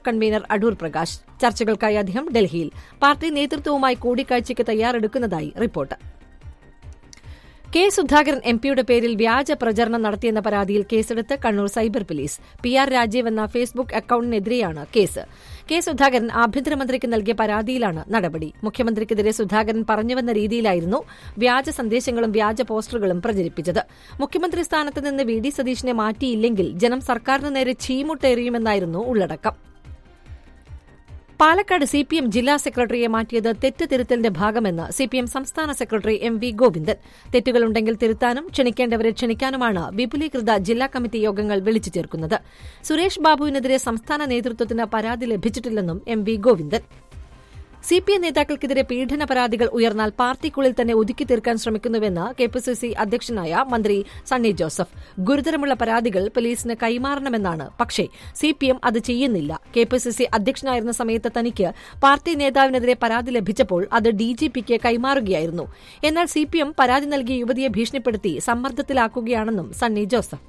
Convener Adoor Prakash. ചർച്ചകൾക്കായി അദ്ദേഹം ഡൽഹിയിൽ. പാർട്ടി നേതൃത്വവുമായി കൂടിക്കാഴ്ചയ്ക്ക് തയ്യാറെടുക്കുന്നതായി റിപ്പോർട്ട്. കെ സുധാകരൻ എംപിയുടെ പേരിൽ വ്യാജ പ്രചരണം നടത്തിയെന്ന പരാതിയിൽ കേസെടുത്ത് Kannur cyber police. PR Rajeev എന്ന ഫേസ്ബുക്ക് അക്കൌണ്ടിനെതിരെയാണ് കേസ്. കെ സുധാകരൻ ആഭ്യന്തരമന്ത്രിക്ക് നൽകിയ പരാതിയിലാണ് നടപടി. മുഖ്യമന്ത്രിക്കെതിരെ സുധാകരൻ പറഞ്ഞുവെന്ന രീതിയിലായിരുന്നു വ്യാജ സന്ദേശങ്ങളും വ്യാജ പോസ്റ്ററുകളും പ്രചരിപ്പിച്ചത്. മുഖ്യമന്ത്രി സ്ഥാനത്ത് നിന്ന് VD സതീശിനെ മാറ്റിയില്ലെങ്കിൽ ജനം സർക്കാരിന് നേരെ ചീമുട്ടെറിയുമെന്നായിരുന്നു ഉള്ളടക്കം. പാലക്കാട് CPM ജില്ലാ സെക്രട്ടറിയെ മാറ്റിയത് തെറ്റ് തിരുത്തലിന്റെ ഭാഗമെന്ന് CPM സംസ്ഥാന സെക്രട്ടറി MV ഗോവിന്ദൻ. തെറ്റുകളുണ്ടെങ്കിൽ തിരുത്താനും ക്ഷണിക്കേണ്ടവരെ ക്ഷണിക്കാനുമാണ് വിപുലീകൃത ജില്ലാ കമ്മിറ്റി യോഗങ്ങൾ വിളിച്ചു ചേർക്കുന്നത്. സുരേഷ് ബാബുവിനെതിരെ സംസ്ഥാന നേതൃത്വത്തിന് പരാതി ലഭിച്ചിട്ടില്ലെന്നും MV ഗോവിന്ദൻ. CPM നേതാക്കൾക്കെതിരെ പീഡന പരാതികൾ ഉയർന്നാൽ പാർട്ടിക്കുള്ളിൽ തന്നെ ഒതുക്കി തീർക്കാൻ ശ്രമിക്കുന്നുവെന്ന് KPCC അധ്യക്ഷനായ മന്ത്രി സണ്ണി ജോസഫ്. ഗുരുതരമുള്ള പരാതികൾ പോലീസിന് കൈമാറണമെന്നാണ്. പക്ഷേ CPM അത് ചെയ്യുന്നില്ല. KPCC അധ്യക്ഷനായിരുന്ന സമയത്ത് തനിക്ക് പാർട്ടി നേതാവിനെതിരെ പരാതി ലഭിച്ചപ്പോൾ അത് DGPക്ക് കൈമാറുകയായിരുന്നു. എന്നാൽ CPM പരാതി നൽകിയ യുവതിയെ ഭീഷണിപ്പെടുത്തി സമ്മർദ്ദത്തിലാക്കുകയാണെന്നും സണ്ണി ജോസഫ്.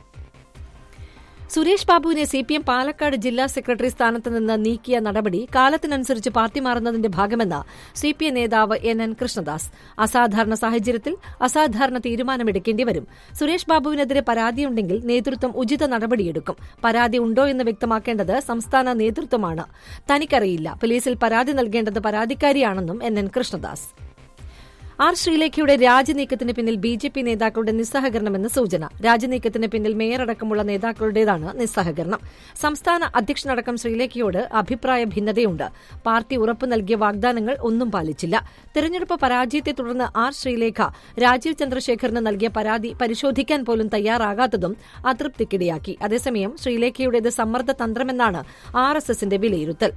സുരേഷ് ബാബുവിനെ CPM പാലക്കാട് ജില്ലാ സെക്രട്ടറി സ്ഥാനത്ത് നിന്ന് നീക്കിയ നടപടി കാലത്തിനനുസരിച്ച് പാർട്ടി മാറുന്നതിന്റെ ഭാഗമെന്ന് CPM നേതാവ് NN കൃഷ്ണദാസ്. അസാധാരണ സാഹചര്യത്തിൽ അസാധാരണ തീരുമാനമെടുക്കേണ്ടി വരും. സുരേഷ് ബാബുവിനെതിരെ പരാതിയുണ്ടെങ്കിൽ നേതൃത്വം ഉചിത നടപടിയെടുക്കും. പരാതി ഉണ്ടോ എന്ന് വ്യക്തമാക്കേണ്ടത് സംസ്ഥാന നേതൃത്വമാണ്. തനിക്കറിയില്ല. പോലീസിൽ പരാതി നൽകേണ്ടത് പരാതിക്കാരിയാണെന്നും NN കൃഷ്ണദാസ്. ശ്രീലേഖയുടെ രാജിനീക്കത്തിന് പിന്നിൽ BJP നേതാക്കളുടെ നിസ്സഹകരണമെന്ന് സൂചന. രാജിനീക്കത്തിന് പിന്നിൽ മേയറടക്കമുള്ള നേതാക്കളുടേതാണ് നിസ്സഹകരണം. സംസ്ഥാന അധ്യക്ഷനടക്കം ശ്രീലേഖയോട് അഭിപ്രായ ഭിന്നതയുണ്ട്. പാർട്ടി ഉറപ്പു നൽകിയ വാഗ്ദാനങ്ങൾ ഒന്നും പാലിച്ചില്ല. തെരഞ്ഞെടുപ്പ് പരാജയത്തെ തുടർന്ന് ശ്രീലേഖ രാജീവ് ചന്ദ്രശേഖറിന് നൽകിയ പരാതി പരിശോധിക്കാൻ പോലും തയ്യാറാകാത്തതും അതൃപ്തിക്കിടയാക്കി. അതേസമയം ശ്രീലേഖയുടേത് സമ്മർദ്ദ തന്ത്രമെന്നാണ് RSSന്റെ വിലയിരുത്തൽ.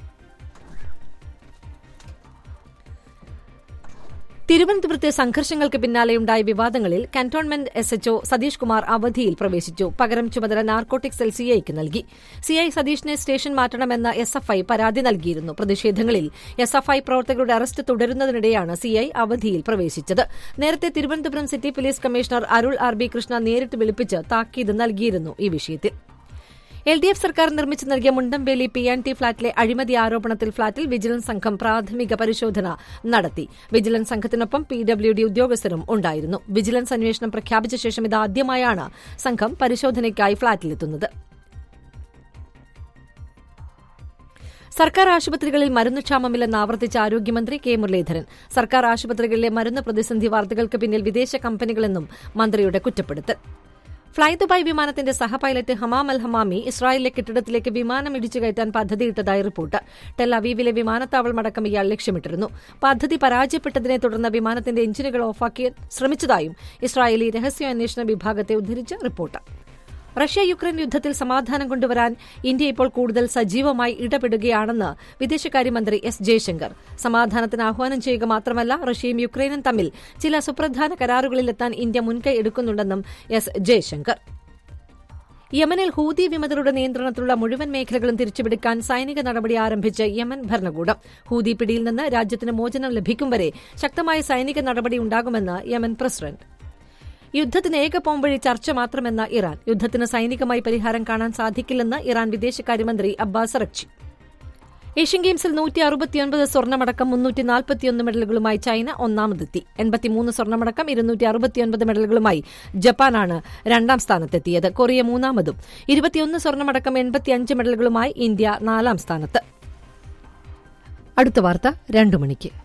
തിരുവനന്തപുരത്തെ സംഘർഷങ്ങൾക്ക് പിന്നാലെയുണ്ടായ വിവാദങ്ങളിൽ കന്റോൺമെന്റ് SHO സതീഷ് കുമാർ അവധിയിൽ പ്രവേശിച്ചു. പകരം ചുമതല നാർക്കോട്ടിക് സെൽ CIക്ക് നൽകി. CI സതീഷിനെ സ്റ്റേഷൻ മാറ്റണമെന്ന SFI പരാതി നൽകിയിരുന്നു. പ്രതിഷേധങ്ങളിൽ SFI പ്രവർത്തകരുടെ അറസ്റ്റ് തുടരുന്നതിനിടെയാണ് CI അവധിയിൽ പ്രവേശിച്ചത്. നേരത്തെ തിരുവനന്തപുരം സിറ്റി പോലീസ് കമ്മീഷണർ അരുൾ RB കൃഷ്ണ നേരിട്ട് വിളിപ്പിച്ച് താക്കീത് നൽകിയിരുന്നു ഈ വിഷയത്തിൽ. LDF സർക്കാർ നിർമ്മിച്ചു നൽകിയ മുണ്ടംവേലി P&T ഫ്ളാറ്റിലെ അഴിമതി ആരോപണത്തിൽ ഫ്ളാറ്റിൽ വിജിലൻസ് സംഘം പ്രാഥമിക പരിശോധന നടത്തി. വിജിലൻസ് സംഘത്തിനൊപ്പം PWD ഉദ്യോഗസ്ഥരും ഉണ്ടായിരുന്നു. വിജിലൻസ് അന്വേഷണം പ്രഖ്യാപിച്ച ശേഷം ഇതാദ്യമായാണ് സംഘം പരിശോധനയ്ക്കായി ഫ്ളാറ്റിലെത്തുന്നത്. സർക്കാർ ആശുപത്രികളിൽ മരുന്നുക്ഷാമമില്ലെന്ന് ആവർത്തിച്ച ആരോഗ്യമന്ത്രി K മുരളീധരൻ. സർക്കാർ ആശുപത്രികളിലെ മരുന്ന് പ്രതിസന്ധി വാർത്തകൾക്ക് പിന്നിൽ വിദേശ കമ്പനികളെന്നും മന്ത്രിയുടെ കുറ്റപ്പെടുത്തൽ. ഫ്ളൈ ദുബായ് വിമാനത്തിന്റെ സഹപൈലറ്റ് ഹമാം അൽ ഹമാമി ഇസ്രായേലിലെ കെട്ടിടത്തിലേക്ക് വിമാനം ഇടിച്ചു കയറ്റാൻ പദ്ധതിയിട്ടതായി റിപ്പോർട്ട്. ടെൽ അവീവിലെ വിമാനത്താവളമടക്കം ഇയാൾ ലക്ഷ്യമിട്ടിരുന്നു. പദ്ധതി പരാജയപ്പെട്ടതിനെ തുടർന്ന് വിമാനത്തിന്റെ എഞ്ചിനുകൾ ഓഫാക്കി ശ്രമിച്ചതായും ഇസ്രായേലി രഹസ്യാന്വേഷണ വിഭാഗത്തെ ഉദ്ധരിച്ച് റിപ്പോർട്ട്. റഷ്യ-യുക്രൈൻ യുദ്ധത്തിൽ സമാധാനം കൊണ്ടുവരാൻ ഇന്ത്യ ഇപ്പോൾ കൂടുതൽ സജീവമായി ഇടപെടുകയാണെന്ന് വിദേശകാര്യമന്ത്രി S. ജയശങ്കർ. സമാധാനത്തിന് ആഹ്വാനം ചെയ്യുക മാത്രമല്ല, റഷ്യയും യുക്രൈനും തമ്മിൽ ചില സുപ്രധാന കരാറുകളിലെത്താൻ ഇന്ത്യ മുൻകൈ എടുക്കുന്നുണ്ടെന്നും S. ജയശങ്കർ. യമനിൽ ഹൂതി വിമതരുടെ നിയന്ത്രണത്തിലുള്ള മുഴുവൻ മേഖലകളും തിരിച്ചുപിടിക്കാൻ സൈനിക നടപടി ആരംഭിച്ച് യമൻ ഭരണകൂടം. ഹൂതി പിടിയിൽ നിന്ന് രാജ്യത്തിന് മോചനം ലഭിക്കും വരെ ശക്തമായ സൈനിക നടപടി ഉണ്ടാകുമെന്ന് യമൻ പ്രസിഡന്റ്. യുദ്ധത്തിന് ഏക പോംവഴി ചർച്ച മാത്രമെന്ന ഇറാൻ. യുദ്ധത്തിന് സൈനികമായി പരിഹാരം കാണാൻ സാധിക്കില്ലെന്ന് ഇറാൻ വിദേശകാര്യമന്ത്രി അബ്ബാസ് അറക്ചി. ഏഷ്യൻ ഗെയിംസിൽ 169 സ്വർണ്ണമടക്കം 341 മെഡലുകളുമായി ചൈന ഒന്നാമതെത്തി. 83 സ്വർണ്ണമടക്കം 269 മെഡലുകളുമായി ജപ്പാനാണ് രണ്ടാം സ്ഥാനത്തെത്തിയത്. കൊറിയ മൂന്നാമതും. 21 സ്വർണ്ണമടക്കം 85 മെഡലുകളുമായി ഇന്ത്യ നാലാം സ്ഥാനത്ത്. അടുത്ത വാർത്ത 2 മണിക്ക്.